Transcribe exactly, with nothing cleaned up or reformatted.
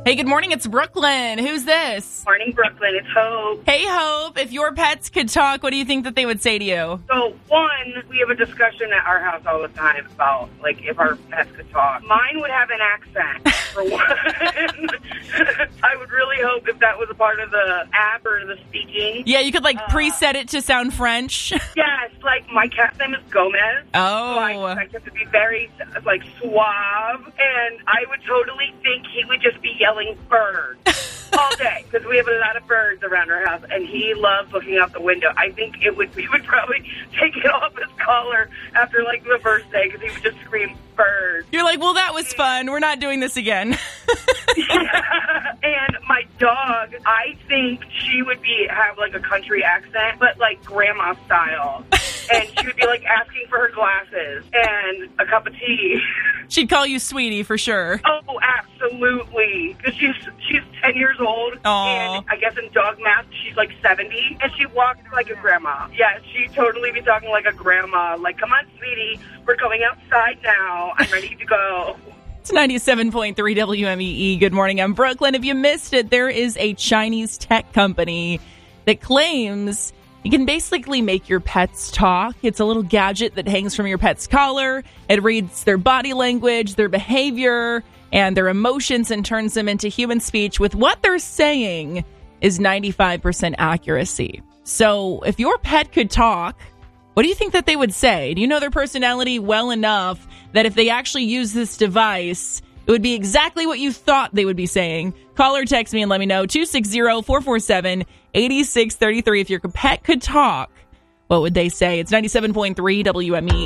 Hey, good morning. It's Brooklyn. Who's this? Morning, Brooklyn. It's Hope. Hey, Hope. If your pets could talk, what do you think that they would say to you? So, one, we have a discussion at our house all the time about, like, if our pets could talk. Mine would have an accent, for one. I would really hope if that was a part of the app or the speaking. Yeah, you could, like, uh, preset it to sound French. Yes, like, my cat's name is Gomez. Oh. So I expect him to be very, like, suave. And I would totally think he would just be yelling birds all day, because we have a lot of birds around our house, and he loves looking out the window. I think it would he would probably take it off his collar after, like, the first day, because he would just scream birds. You're like, well, that was fun. We're not doing this again. Yeah. And my dog, I think she would be have, like, a country accent, but, like, grandma style. And she would be, like, asking for her glasses and a cup of tea. She'd call you sweetie for sure. Oh, absolutely. Because she's, she's ten years old. Aww. And I guess in dog math, she's like seventy. And she walks like a grandma. Yeah, she'd totally be talking like a grandma. Like, come on, sweetie. We're going outside now. I'm ready to go. It's ninety-seven point three W M E E. Good morning. I'm Brooklyn. If you missed it, there is a Chinese tech company that claims you can basically make your pets talk. It's a little gadget that hangs from your pet's collar. It reads their body language, their behavior, and their emotions and turns them into human speech with what they're saying is ninety-five percent accuracy. So if your pet could talk, what do you think that they would say? Do you know their personality well enough that if they actually use this device, it would be exactly what you thought they would be saying? Call or text me and let me know. two six zero, four four seven, eight six three three. If your pet could talk, what would they say? It's ninety-seven point three W M E.